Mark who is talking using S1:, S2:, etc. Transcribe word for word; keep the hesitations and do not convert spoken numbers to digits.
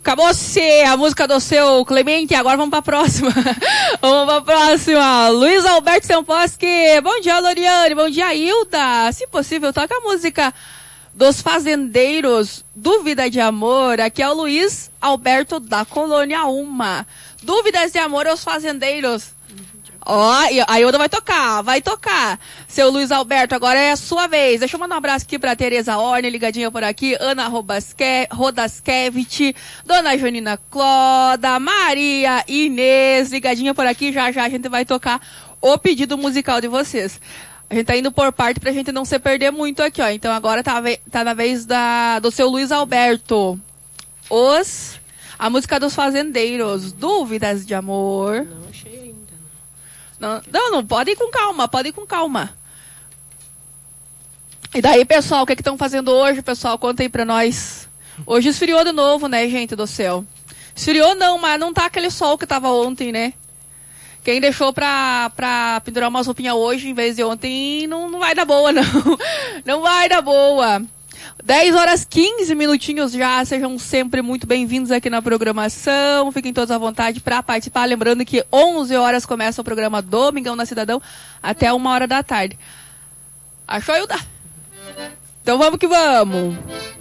S1: Acabou-se a música do seu Clemente, agora vamos pra próxima. Vamos pra próxima. Luiz Alberto Semposki. Bom dia, Loriane. Bom dia, Hilda. Se possível, toca a música dos Fazendeiros, Dúvida de Amor. Aqui é o Luiz Alberto da Colônia Uma. Dúvidas de Amor aos Fazendeiros. Ó, oh, a Hilda vai tocar, vai tocar. Seu Luiz Alberto, agora é a sua vez. Deixa eu mandar um abraço aqui pra Tereza Orne, ligadinha por aqui. Ana Rodaskevich, Dona Janina Cloda, Maria Inês, ligadinha por aqui. Já já a gente vai tocar o pedido musical de vocês. A gente tá indo por parte pra gente não se perder muito aqui, ó. Então agora tá, tá na vez da, do seu Luiz Alberto. Os... A música dos Fazendeiros, Dúvidas de Amor.
S2: Não achei.
S1: Não, não, não, pode ir com calma, pode ir com calma. E daí, pessoal, o que é que estão fazendo hoje, pessoal? Conta aí pra nós. Hoje esfriou de novo, né, gente do céu? Esfriou não, mas não tá aquele sol que tava ontem, né? Quem deixou pra, pra pendurar umas roupinhas hoje, em vez de ontem, não, não vai dar boa, não. Não vai dar boa. dez horas quinze minutinhos já, sejam sempre muito bem-vindos aqui na programação, fiquem todos à vontade para participar, lembrando que onze horas começa o programa Domingão na Cidadão, até uma hora da tarde. Achou, Hilda? Então vamos que vamos!